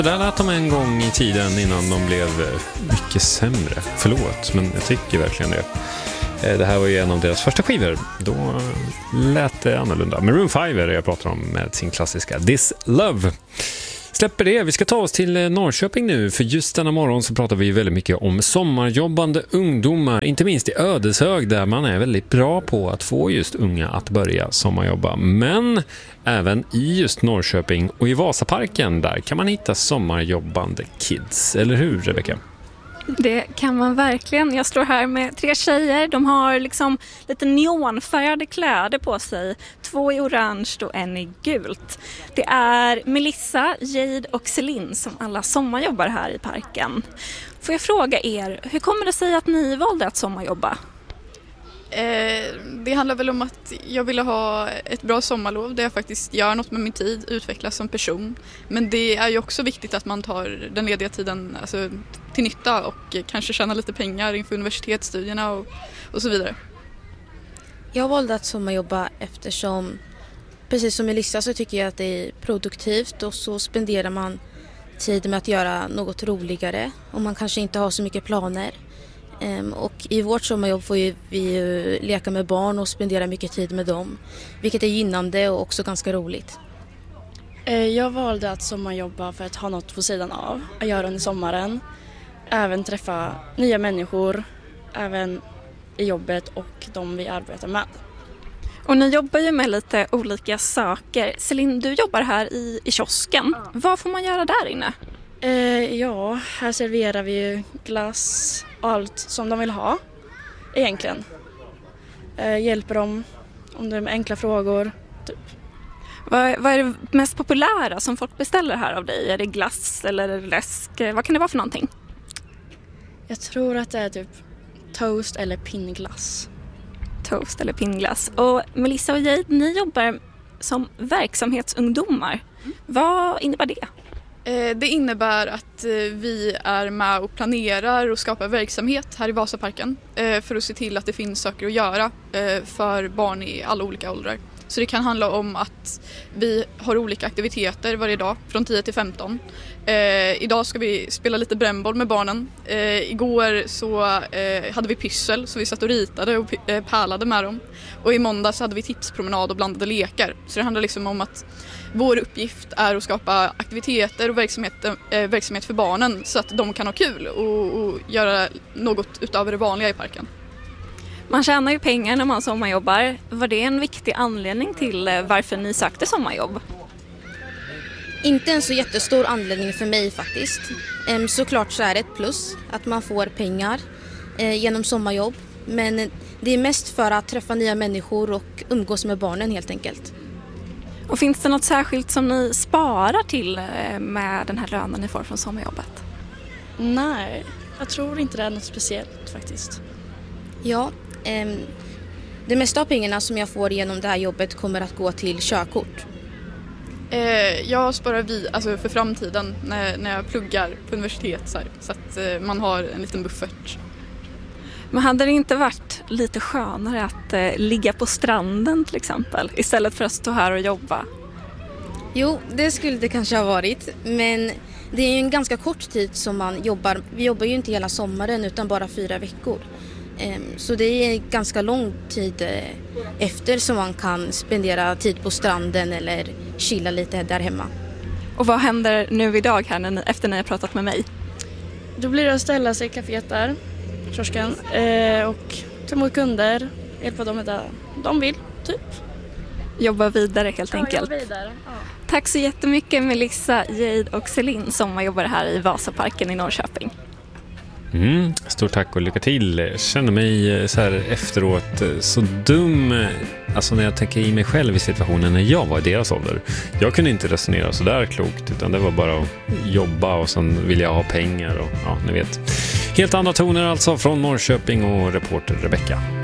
Där lät de en gång i tiden innan de blev mycket sämre. Förlåt, men jag tycker verkligen det. Det här var ju en av deras första skivor. Då lät det annorlunda. Maroon 5 är det jag pratar om med sin klassiska This Love. Släpper det. Vi ska ta oss till Norrköping nu. För just denna morgon så pratar vi väldigt mycket om sommarjobbande ungdomar. Inte minst i Ödeshög där man är väldigt bra på att få just unga att börja sommarjobba. Men även i just Norrköping och i Vasaparken där kan man hitta sommarjobbande kids. Eller hur, Rebecca? Det kan man verkligen. Jag står här med 3 tjejer. De har liksom lite neonfärgade kläder på sig. 2 i orange och 1 i gult. Det är Melissa, Jade och Celine som alla sommarjobbar här i parken. Får jag fråga er, hur kommer det sig att ni valde att sommarjobba? Det handlar väl om att jag ville ha ett bra sommarlov där jag faktiskt gör något med min tid, utvecklas som person. Men det är ju också viktigt att man tar den lediga tiden till nytta och kanske tjäna lite pengar inför universitetsstudierna och så vidare. Jag valde att sommarjobba eftersom, precis som Melissa, så tycker jag att det är produktivt och så spenderar man tid med att göra något roligare och man kanske inte har så mycket planer. Och i vårt sommarjobb får vi leka med barn och spendera mycket tid med dem, vilket är gynnande och också ganska roligt. Jag valde att sommarjobba för att ha något på sidan av att göra under sommaren. Även träffa nya människor, även i jobbet och de vi arbetar med. Och ni jobbar ju med lite olika saker. Celine, du jobbar här i kiosken. Vad får man göra där inne? Ja, här serverar vi ju glass och allt som de vill ha egentligen. Hjälper dem om det är enkla frågor. Typ. Vad är det mest populära som folk beställer här av dig? Är det glass eller är det läsk? Vad kan det vara för någonting? Jag tror att det är typ toast eller pinnglass. Toast eller pinnglass. Och Melissa och Jade, ni jobbar som verksamhetsungdomar. Vad innebär det? Det innebär att vi är med och planerar och skapar verksamhet här i Vasaparken för att se till att det finns saker att göra för barn i alla olika åldrar. Så det kan handla om att vi har olika aktiviteter varje dag från 10 till 15. Idag ska vi spela lite brännboll med barnen. Igår så hade vi pyssel så vi satt och ritade och pärlade med dem. Och i måndag så hade vi tipspromenad och blandade lekar. Så det handlar liksom om att vår uppgift är att skapa aktiviteter och verksamhet för barnen så att de kan ha kul och göra något utöver det vanliga i parken. Man tjänar ju pengar när man sommarjobbar. Var det en viktig anledning till varför ni sökte sommarjobb? Inte en så jättestor anledning för mig faktiskt. Såklart så är det ett plus att man får pengar genom sommarjobb. Men det är mest för att träffa nya människor och umgås med barnen helt enkelt. Och finns det något särskilt som ni sparar till med den här lönen ni får från sommarjobbet? Nej, jag tror inte det är något speciellt faktiskt. Ja, det mesta av pengarna som jag får genom det här jobbet kommer att gå till körkort. Jag sparar för framtiden när jag pluggar på universitet så att man har en liten buffert. Men hade det inte varit lite skönare att ligga på stranden till exempel istället för att stå här och jobba? Jo, det skulle det kanske ha varit, men det är ju en ganska kort tid som man jobbar. Vi jobbar ju inte hela sommaren utan bara 4 veckor. Så det är ganska lång tid efter som man kan spendera tid på stranden eller chilla lite där hemma. Och vad händer nu idag här efter när ni har pratat med mig? Då blir det att ställa sig i kaféet där, kiosken, och ta emot kunder, hjälpa dem med det de vill, typ. Jobba vidare helt enkelt. Jobba vidare, ja. Tack så jättemycket Melissa, Jade och Celine som jobbar här i Vasaparken i Norrköping. Stort tack och lycka till. Jag känner mig så här efteråt så dum, alltså när jag tänker i mig själv i situationen när jag var i deras ålder. Jag kunde inte resonera så där klokt utan det var bara att jobba och sen vill jag ha pengar och ja, ni vet. Helt andra toner alltså från Norrköping och reporter Rebecca.